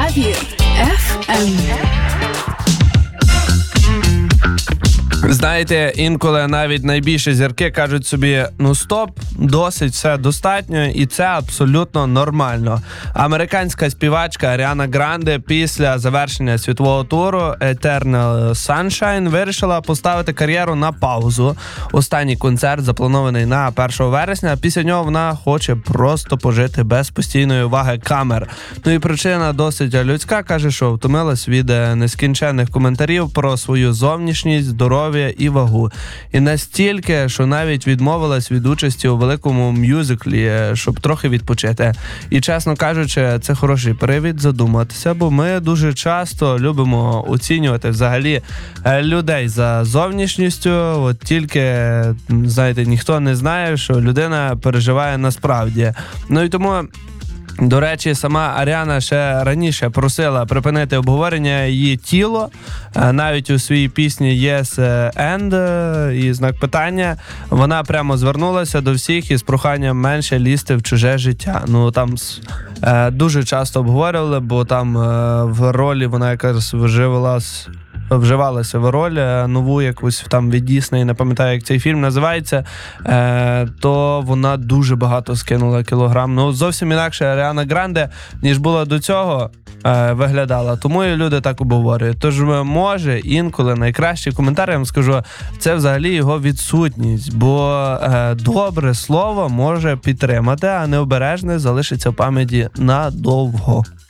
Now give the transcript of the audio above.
Тавір FM. Знаєте, інколи навіть найбільші зірки кажуть собі, ну стоп, досить, все достатньо, і це абсолютно нормально. Американська співачка Аріана Гранде після завершення світового туру Eternal Sunshine вирішила поставити кар'єру на паузу. Останній концерт запланований на 1 вересня, після нього вона хоче просто пожити без постійної уваги камер. Ну і причина досить людська, каже, що втомилась від нескінченних коментарів про свою зовнішність, здоров'я і вагу. І настільки, що навіть відмовилась від участі у великому мюзиклі, щоб трохи відпочити. І, чесно кажучи, це хороший привід задуматися, бо ми дуже часто любимо оцінювати взагалі людей за зовнішністю, от тільки, знаєте, ніхто не знає, що людина переживає насправді. Ну і тому... До речі, сама Аріана ще раніше просила припинити обговорення її тіла, навіть у своїй пісні «Yes and» і знак питання, вона прямо звернулася до всіх із проханням менше лізти в чуже життя. Ну, там дуже часто обговорювали, бо там в ролі вона якраз вживалася в роль нову якусь там від Дісней, не пам'ятаю, як цей фільм називається, то вона дуже багато скинула кілограм. Ну, зовсім інакше Аріана Гранде, ніж була до цього, виглядала. Тому і люди так обговорюють. Тож, може, інколи найкращий коментар, я вам скажу, це взагалі його відсутність, бо добре слово може підтримати, а необережне залишиться в пам'яті надовго.